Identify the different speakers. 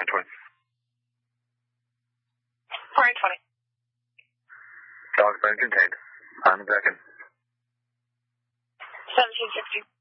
Speaker 1: 4920.
Speaker 2: 4920.
Speaker 1: Dog burn contained. On the second.
Speaker 2: 1760.